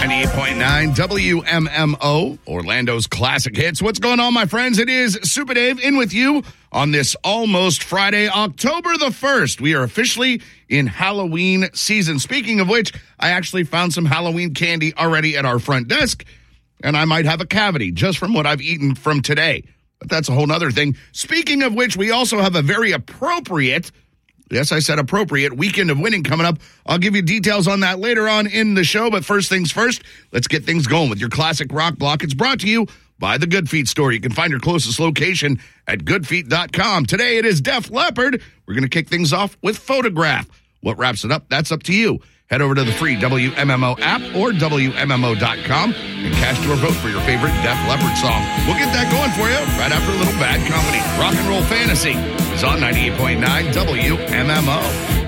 98.9 WMMO, Orlando's classic hits. What's going on, my friends? It is Super Dave in with you on this almost Friday, October the 1st. We are officially in Halloween season. Speaking of which, I actually found some Halloween candy already at our front desk, and I might have a cavity just from what I've eaten from today. But that's a whole nother thing. Speaking of which, we also have a very appropriate, yes, I said appropriate, weekend of winning coming up. I'll give you details on that later on in the show. But first things first, let's get things going with your classic rock block. It's brought to you by the Good Feet store. You can find your closest location at goodfeet.com. Today it is Def Leppard. We're going to kick things off with Photograph. What wraps it up? That's up to you. Head over to the free WMMO app or WMMO.com and cast your vote for your favorite Def Leppard song. We'll get that going for you right after a little bad company. Rock and Roll Fantasy is on 98.9 WMMO.